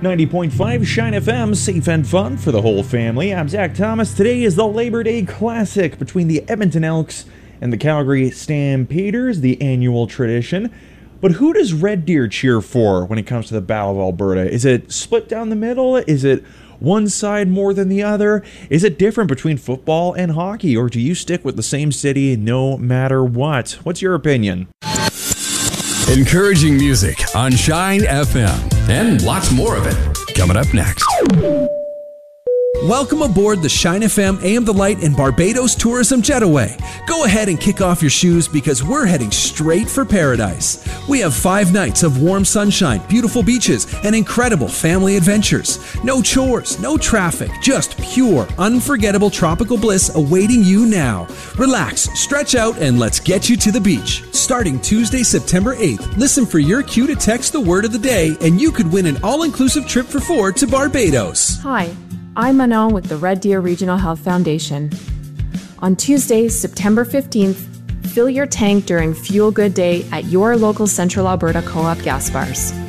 90.5 Shine FM, safe and fun for the whole family. I'm Zach Thomas. Today is the Labor Day Classic between the Edmonton Elks and the Calgary Stampeders, the annual tradition. But who does Red Deer cheer for when it comes to the Battle of Alberta? Is it split down the middle? Is it one side more than the other? Is it different between football and hockey? Or do you stick with the same city no matter what? What's your opinion? Encouraging music on Shine FM and lots more of it coming up next. Welcome aboard the Shine FM AM The Light and Barbados Tourism Jetaway. Go ahead and kick off your shoes because we're heading straight for paradise. We have 5 nights of warm sunshine, beautiful beaches, and incredible family adventures. No chores, no traffic, just pure, unforgettable tropical bliss awaiting you now. Relax, stretch out, and let's get you to the beach. Starting Tuesday, September 8th, listen for your cue to text the word of the day, and you could win an all-inclusive trip for 4 to Barbados. Hi. I'm Manon with the Red Deer Regional Health Foundation. On Tuesday, September 15th, fill your tank during Fuel Good Day at your local Central Alberta Co-op gas bars.